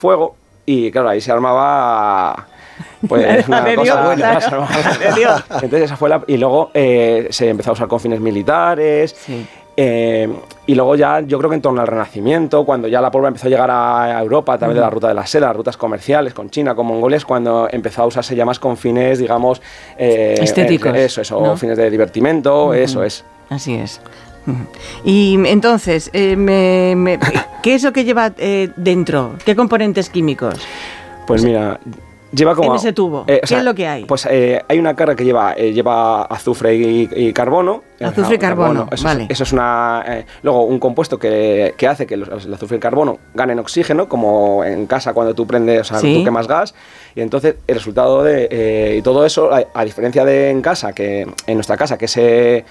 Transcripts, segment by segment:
fuego y claro, ahí se armaba pues una cosa buena. Entonces esa fue y luego se empezó a usar con fines militares. Sí. Y luego ya, yo creo que en torno al Renacimiento, cuando ya la pólvora empezó a llegar a Europa a través de la ruta de la seda, las rutas comerciales con China, con Mongolia, es cuando empezó a usarse ya más con fines, digamos... estéticos. Eso, ¿no? Fines de divertimento, eso es. Así es. Y entonces, ¿qué es lo que lleva dentro? ¿Qué componentes químicos? Pues mira... Lleva como, en ese tubo, ¿qué es lo que hay? Pues hay una carga que lleva azufre y carbono. Azufre y carbono, vale. Eso es luego un compuesto que hace que el azufre y el carbono ganen oxígeno, como en casa cuando tú prendes, tú quemas gas, y entonces el resultado y todo eso, a diferencia de en casa, que en nuestra casa, que ese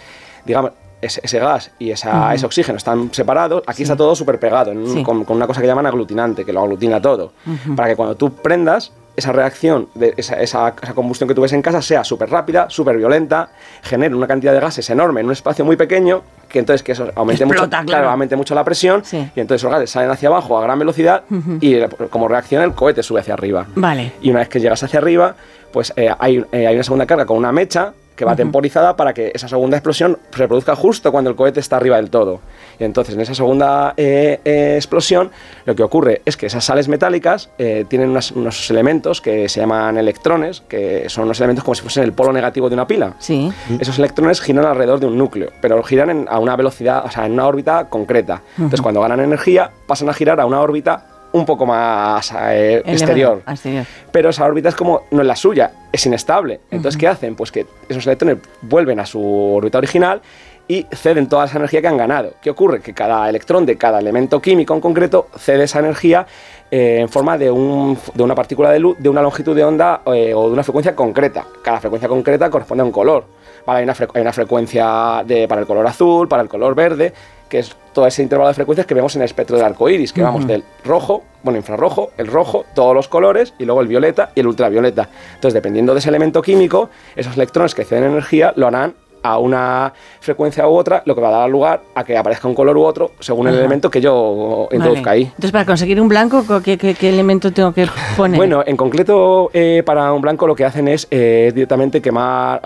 gas y ese oxígeno están separados, aquí está todo súper pegado, con una cosa que llaman aglutinante, que lo aglutina todo, para que cuando tú prendas, esa reacción, esa combustión que tú ves en casa sea súper rápida, súper violenta, genere una cantidad de gases enorme en un espacio muy pequeño, que entonces que eso aumente mucho la presión, y entonces los gases salen hacia abajo a gran velocidad y como reacción el cohete sube hacia arriba. Vale. Y una vez que llegas hacia arriba, pues hay una segunda carga con una mecha que va temporizada para que esa segunda explosión se produzca justo cuando el cohete está arriba del todo. Y entonces en esa segunda explosión lo que ocurre es que esas sales metálicas tienen unos elementos que se llaman electrones, que son unos elementos como si fuesen el polo negativo de una pila. Sí. Esos electrones giran alrededor de un núcleo, pero giran a una velocidad, o sea, en una órbita concreta. Entonces cuando ganan energía pasan a girar a una órbita un poco más exterior. Pero esa órbita no es la suya, es inestable. Entonces, ¿qué hacen? Pues que esos electrones vuelven a su órbita original y ceden toda esa energía que han ganado. ¿Qué ocurre? Que cada electrón de cada elemento químico en concreto cede esa energía en forma de una partícula de luz de una longitud de onda o de una frecuencia concreta. Cada frecuencia concreta corresponde a un color. Vale, hay una frecuencia para el color azul, para el color verde, que es todo ese intervalo de frecuencias que vemos en el espectro del arco iris, que vamos del rojo, infrarrojo, el rojo, todos los colores, y luego el violeta y el ultravioleta. Entonces, dependiendo de ese elemento químico, esos electrones que ceden energía lo harán a una frecuencia u otra, lo que va a dar lugar a que aparezca un color u otro según el elemento que yo introduzca ahí. Entonces, para conseguir un blanco, ¿qué elemento tengo que poner? Bueno, en concreto, para un blanco lo que hacen es directamente quemar,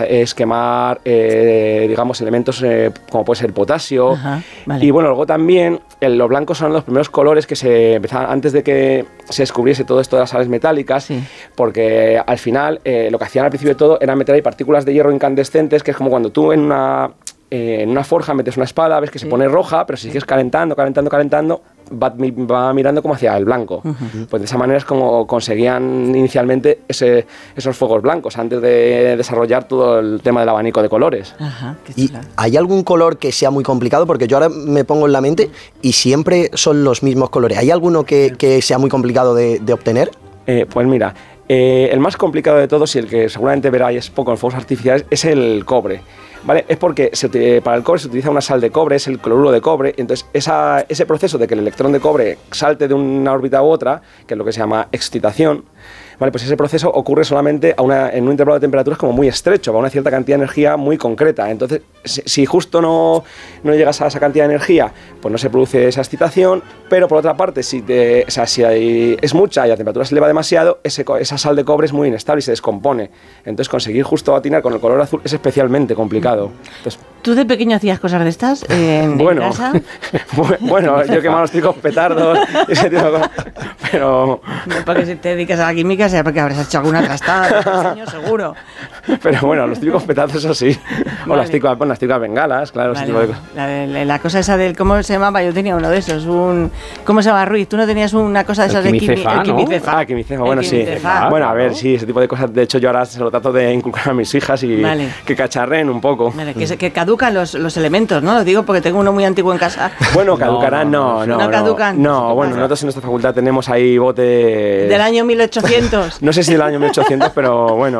digamos, elementos como puede ser potasio. Y bueno, luego también los blancos son los primeros colores que se empezaban antes de que se descubriese todo esto de las sales metálicas, porque al final lo que hacían al principio de todo era meter ahí partículas de hierro incandescentes, que es como cuando tú en una forja metes una espada, ves que se pone roja, pero si sigues calentando, va mirando como hacia el blanco. Pues de esa manera es como conseguían inicialmente esos fuegos blancos, antes de desarrollar todo el tema del abanico de colores. ¿Y hay algún color que sea muy complicado? Porque yo ahora me pongo en la mente y siempre son los mismos colores. ¿Hay alguno que sea muy complicado de obtener? Pues mira, el más complicado de todos, y el que seguramente veráis poco en fuegos artificiales, es el cobre. ¿Vale? Es porque para el cobre se utiliza una sal de cobre, es el cloruro de cobre, y entonces ese proceso de que el electrón de cobre salte de una órbita u otra, que es lo que se llama excitación, ¿vale? Pues ese proceso ocurre solamente en un intervalo de temperaturas como muy estrecho, a una cierta cantidad de energía muy concreta. Entonces, si justo no llegas a esa cantidad de energía, pues no se produce esa excitación, pero por otra parte, si es mucha y la temperatura se eleva demasiado, esa sal de cobre es muy inestable y se descompone. Entonces, conseguir justo atinar con el color azul es especialmente complicado. Entonces, ¿tú de pequeño hacías cosas de estas en casa? Bueno, yo quemaba los típicos petardos y ese tipo de cosas, pero... No porque si te dedicas a la química, sea porque habrás hecho alguna trastada, seguro. Pero bueno, los típicos petardos, eso sí. O las típicas bengalas, claro. Ese tipo de cosas. La cosa esa del... ¿Cómo se llamaba? Yo tenía uno de esos. ¿Cómo se llama, Ruiz? ¿Tú no tenías una cosa de esas de quimicefa? Ah, quimicefa, bueno, sí. Bueno, a ver, sí, ese tipo de cosas. De hecho, yo ahora se lo trato de inculcar a mis hijas y que cacharreen un poco. Vale, que caducan los elementos, ¿no? Lo digo porque tengo uno muy antiguo en casa. Bueno, caducarán, no. ¿No caducan? No, bueno, nosotros en nuestra facultad tenemos ahí botes... Del año 1800. No sé si del año 1800, pero bueno,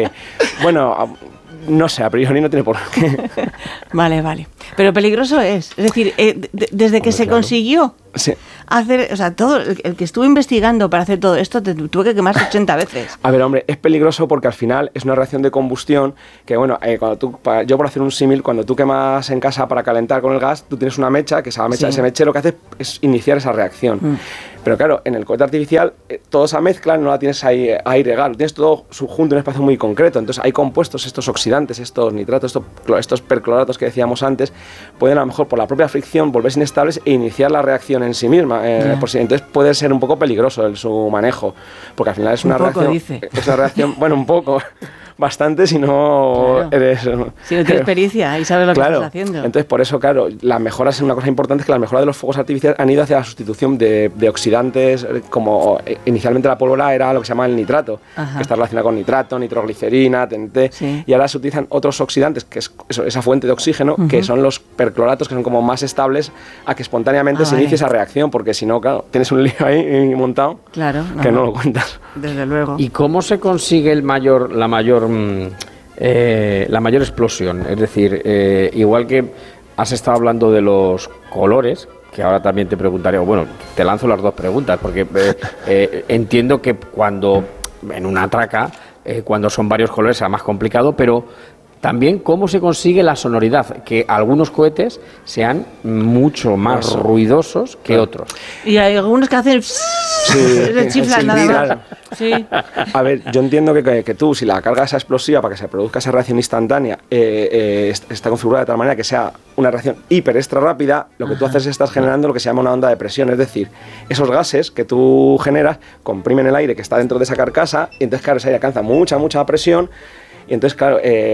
no sé, a priori no tiene por qué. Vale. Pero peligroso es. Es decir, desde que se consiguió hacer, o sea, todo el que estuvo investigando para hacer todo esto tuvo que quemarse 80 veces. A ver, hombre, es peligroso porque al final es una reacción de combustión que, bueno, yo por hacer un símil, cuando tú quemas en casa para calentar con el gas, tú tienes una mecha, que esa mecha, ese mechero lo que hace es iniciar esa reacción. Pero claro, en el cohete artificial, toda esa mezcla no la tienes ahí a agregar, lo tienes todo junto en un espacio muy concreto. Entonces hay compuestos, estos oxidantes, estos nitratos, estos percloratos que decíamos antes, pueden a lo mejor por la propia fricción volverse inestables e iniciar la reacción en sí misma. Entonces puede ser un poco peligroso su manejo, porque al final es una reacción, bueno, un poco... bastante si no eres... Si no tienes experiencia y sabes lo que estás haciendo. Entonces, por eso, claro, las mejoras, una cosa importante es que las mejoras de los fuegos artificiales han ido hacia la sustitución de oxidantes, como inicialmente la pólvora era lo que se llama el nitrato, que está relacionado con nitrato, nitroglicerina, TNT, y ahora se utilizan otros oxidantes, que es esa fuente de oxígeno, que son los percloratos, que son como más estables a que espontáneamente se inicie esa reacción, porque si no, claro, tienes un lío ahí montado que no lo cuentas. Desde luego. ¿Y cómo se consigue la mayor explosión? Es decir, igual que has estado hablando de los colores, que ahora también te preguntaré, bueno, te lanzo las dos preguntas, porque entiendo que cuando en una traca, cuando son varios colores será más complicado, pero también cómo se consigue la sonoridad, que algunos cohetes sean mucho más ruidosos que otros. Y hay algunos que hacen... chiflan nada más. Sí. A ver, yo entiendo que tú, si la carga es explosiva para que se produzca esa reacción instantánea, está configurada de tal manera que sea una reacción hiper extra rápida, lo que tú haces es estás generando lo que se llama una onda de presión, es decir, esos gases que tú generas comprimen el aire que está dentro de esa carcasa y entonces, claro, ese aire alcanza mucha presión. Y entonces, claro,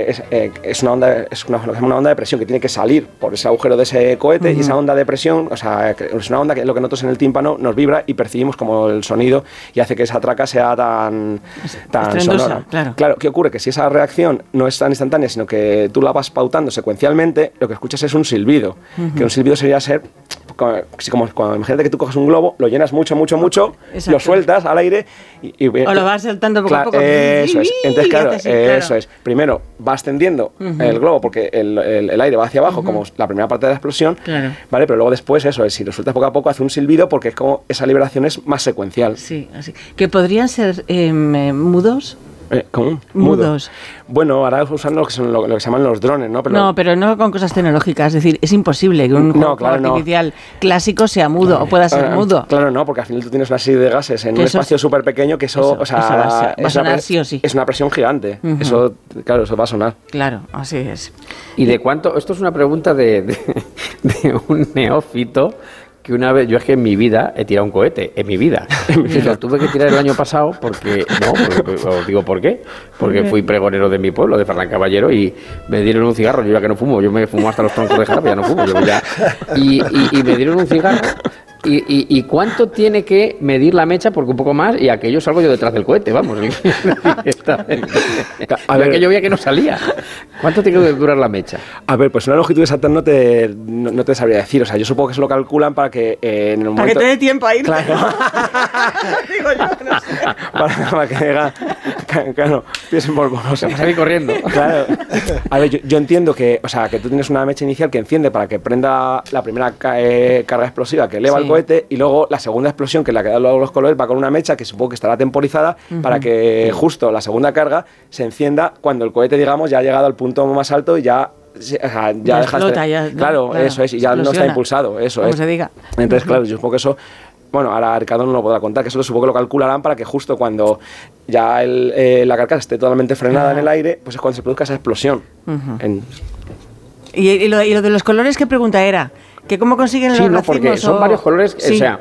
es una onda de presión que tiene que salir por ese agujero de ese cohete, y esa onda de presión, o sea, es una onda que lo que nosotros en el tímpano nos vibra y percibimos como el sonido y hace que esa traca sea tan sonora. Claro, ¿qué ocurre? Que si esa reacción no es tan instantánea, sino que tú la vas pautando secuencialmente, lo que escuchas es un silbido, que un silbido sería ser... Como imagínate que tú coges un globo, lo llenas mucho, lo sueltas al aire o lo vas soltando poco a poco. Eso es. Entonces, claro, eso es. Primero va ascendiendo el globo porque el aire va hacia abajo, como la primera parte de la explosión, ¿vale? Pero luego después, eso es, si lo sueltas poco a poco, hace un silbido porque es como esa liberación es más secuencial. Sí, así. ¿Que podrían ser mudos? ¿Cómo? Mudos. Bueno, ahora usan lo que se llaman los drones, ¿no? Pero no con cosas tecnológicas. Es decir, es imposible que un juego artificial clásico sea mudo o pueda ser mudo. Claro, no, porque al final tú tienes una serie de gases en un espacio súper pequeño que eso va a sonar sí o sí. Es una presión gigante. Eso va a sonar. Claro, así es. ¿Y de cuánto? Esto es una pregunta de un neófito. Que una vez, yo es que en mi vida he tirado un cohete, en mi vida. Lo tuve que tirar el año pasado porque os digo por qué. Porque fui pregonero de mi pueblo, de Ferran Caballero, y me dieron un cigarro. Yo ya que no fumo, yo me fumo hasta los troncos de jarabe, ya no fumo. Y me dieron un cigarro. ¿Y cuánto tiene que medir la mecha? Porque un poco más, y aquello salgo yo detrás del cohete, vamos. A ver, que yo veía que no salía. ¿Cuánto tiene que durar la mecha? A ver, pues una longitud exacta no te sabría decir. O sea, yo supongo que se lo calculan para que en el momento... Para que te dé tiempo a ir. Claro. Digo yo, no sé. Para que diga... Claro, piensen por cosas. Para salir corriendo. Claro. A ver, yo entiendo que, o sea, que tú tienes una mecha inicial que enciende para que prenda la primera carga explosiva que eleva el cohete, y luego la segunda explosión, que es la que da luego los colores, va con una mecha que supongo que estará temporizada para que justo la segunda carga se encienda cuando el cohete, digamos, ya ha llegado al punto más alto y ya deja explota, claro, eso es, y ya no está impulsado, eso como es. Se diga. Entonces, claro, yo supongo que eso... Bueno, ahora Ricardo no lo podrá contar, que eso supongo que lo calcularán para que justo cuando ya la carcasa esté totalmente frenada en el aire, pues es cuando se produzca esa explosión. ¿Y lo de los colores qué pregunta era? ¿Que cómo consiguen los racimos? Sí, no, porque son varios colores, o sea,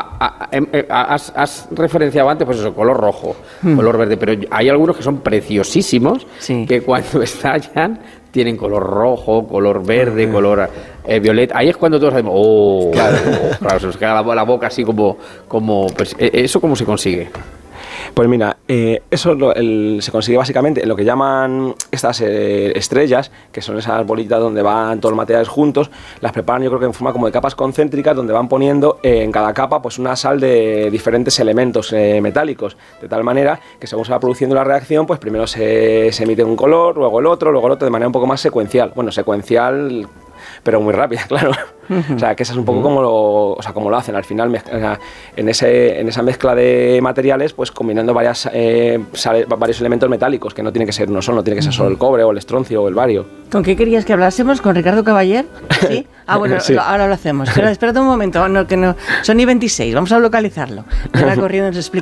has referenciado antes, pues eso, color rojo, color verde, pero hay algunos que son preciosísimos, que cuando estallan tienen color rojo, color verde, color violeta. Ahí es cuando todos sabemos, claro, se nos queda la boca así como pues, ¿eso cómo se consigue? Pues mira, eso se consigue básicamente en lo que llaman estas estrellas, que son esas bolitas donde van todos los materiales juntos. Las preparan, yo creo que en forma como de capas concéntricas, donde van poniendo en cada capa pues una sal de diferentes elementos metálicos, de tal manera que según se va produciendo la reacción, pues primero se emite un color, luego el otro, de manera un poco más secuencial. Bueno, secuencial pero muy rápida, claro. O sea, que eso es un poco como lo hacen. Al final, en esa mezcla de materiales, pues combinando varios elementos metálicos, que no tiene que ser uno solo, no tiene que ser solo el cobre o el estroncio o el bario. ¿Con qué querías que hablásemos? ¿Con Ricardo Caballer? ¿Sí? Ah, bueno, sí. Ahora lo hacemos. Espérate un momento, que no, son y 26, vamos a localizarlo. Ahora corriendo nos explica